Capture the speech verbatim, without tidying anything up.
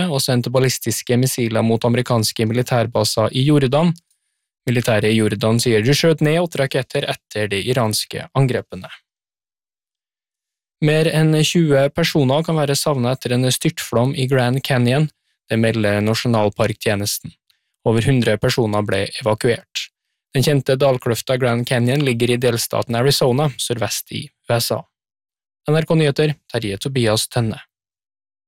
og sendte ballistiske missiler mot amerikanske militærbaser i Jordan. Militæret i Jordan sier de skjøt ned åtte raketter etter de iranske angrepene. Mer enn tjue personer kan være savnet etter en styrtflom i Grand Canyon, det melder Nasjonalparktjenesten. Over hundre personer ble evakuert. Den kjente dalkløfta Grand Canyon ligger i delstaten Arizona, sørvest i U S A. N R K Nyheter, Terje Tobias Tønne.